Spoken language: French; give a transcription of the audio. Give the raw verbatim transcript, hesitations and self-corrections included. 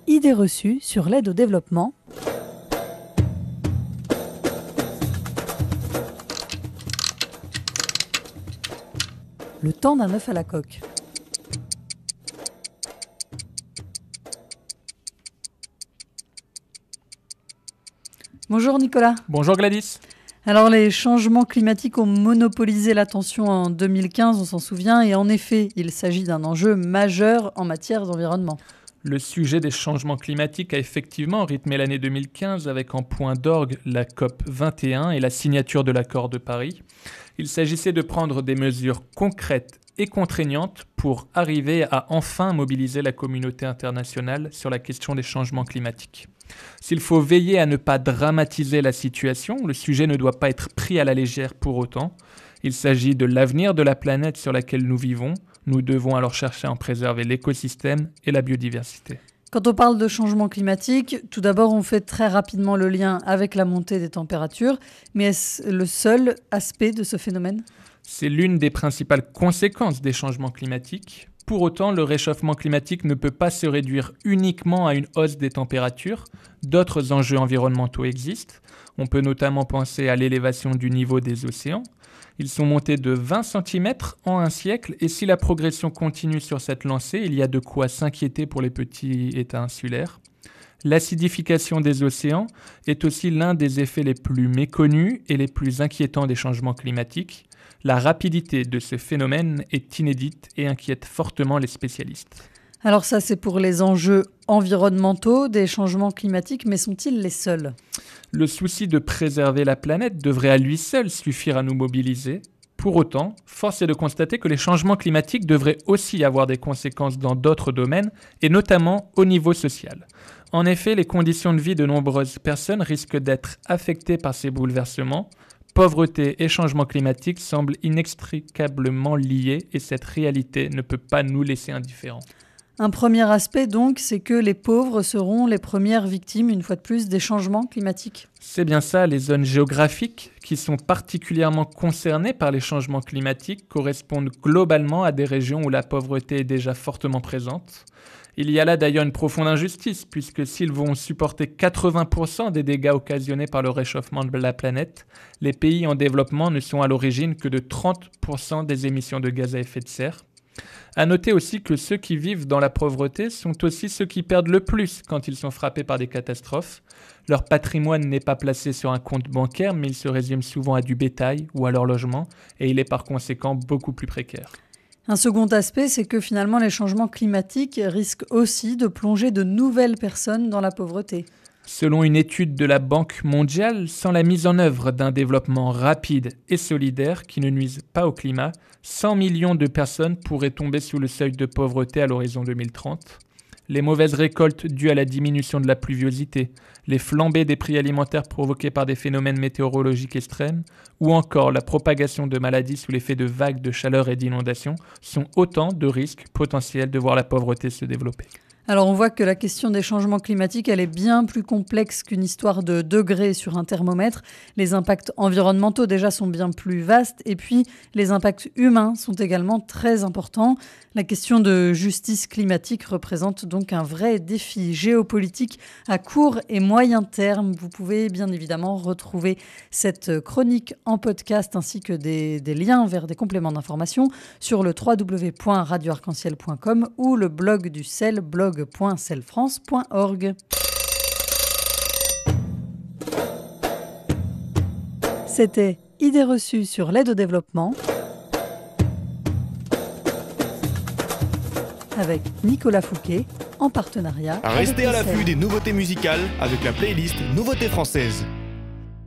Idées reçues sur l'aide au développement. Le temps d'un œuf à la coque. Bonjour Nicolas. Bonjour Gladys. Alors les changements climatiques ont monopolisé l'attention en deux mille quinze, on s'en souvient, et en effet, il s'agit d'un enjeu majeur en matière d'environnement. Le sujet des changements climatiques a effectivement rythmé l'année deux mille quinze avec en point d'orgue la C O P vingt et un et la signature de l'accord de Paris. Il s'agissait de prendre des mesures concrètes et contraignantes pour arriver à enfin mobiliser la communauté internationale sur la question des changements climatiques. S'il faut veiller à ne pas dramatiser la situation, le sujet ne doit pas être pris à la légère pour autant. Il s'agit de l'avenir de la planète sur laquelle nous vivons. Nous devons alors chercher à en préserver l'écosystème et la biodiversité. Quand on parle de changement climatique, tout d'abord on fait très rapidement le lien avec la montée des températures, mais est-ce le seul aspect de ce phénomène ? C'est l'une des principales conséquences des changements climatiques. Pour autant, le réchauffement climatique ne peut pas se réduire uniquement à une hausse des températures. D'autres enjeux environnementaux existent. On peut notamment penser à l'élévation du niveau des océans. Ils sont montés de vingt centimètres en un siècle et si la progression continue sur cette lancée, il y a de quoi s'inquiéter pour les petits États insulaires. L'acidification des océans est aussi l'un des effets les plus méconnus et les plus inquiétants des changements climatiques. La rapidité de ce phénomène est inédite et inquiète fortement les spécialistes. Alors ça, c'est pour les enjeux environnementaux des changements climatiques, mais sont-ils les seuls ? Le souci de préserver la planète devrait à lui seul suffire à nous mobiliser. Pour autant, force est de constater que les changements climatiques devraient aussi avoir des conséquences dans d'autres domaines, et notamment au niveau social. En effet, les conditions de vie de nombreuses personnes risquent d'être affectées par ces bouleversements. Pauvreté et changement climatique semblent inextricablement liés et cette réalité ne peut pas nous laisser indifférents. Un premier aspect donc, c'est que les pauvres seront les premières victimes, une fois de plus, des changements climatiques. C'est bien ça, les zones géographiques qui sont particulièrement concernées par les changements climatiques correspondent globalement à des régions où la pauvreté est déjà fortement présente. Il y a là d'ailleurs une profonde injustice, puisque s'ils vont supporter quatre-vingts pour cent des dégâts occasionnés par le réchauffement de la planète, les pays en développement ne sont à l'origine que de trente pour cent des émissions de gaz à effet de serre. À noter aussi que ceux qui vivent dans la pauvreté sont aussi ceux qui perdent le plus quand ils sont frappés par des catastrophes. Leur patrimoine n'est pas placé sur un compte bancaire, mais il se résume souvent à du bétail ou à leur logement, et il est par conséquent beaucoup plus précaire. Un second aspect, c'est que finalement les changements climatiques risquent aussi de plonger de nouvelles personnes dans la pauvreté. Selon une étude de la Banque mondiale, sans la mise en œuvre d'un développement rapide et solidaire qui ne nuise pas au climat, cent millions de personnes pourraient tomber sous le seuil de pauvreté à l'horizon deux mille trente. Les mauvaises récoltes dues à la diminution de la pluviosité, les flambées des prix alimentaires provoquées par des phénomènes météorologiques extrêmes, ou encore la propagation de maladies sous l'effet de vagues de chaleur et d'inondations sont autant de risques potentiels de voir la pauvreté se développer. Alors on voit que la question des changements climatiques, elle est bien plus complexe qu'une histoire de degrés sur un thermomètre. Les impacts environnementaux déjà sont bien plus vastes et puis les impacts humains sont également très importants. La question de justice climatique représente donc un vrai défi géopolitique à court et moyen terme. Vous pouvez bien évidemment retrouver cette chronique en podcast ainsi que des, des liens vers des compléments d'information sur le w w w point radio arc en ciel point com ou le blog du C E L, blog point celfrance point org. C'était Idées reçues sur l'aide au développement avec Nicolas Fouquet en partenariat. Restez avec à le C E L. l'affût des nouveautés musicales avec la playlist Nouveautés françaises.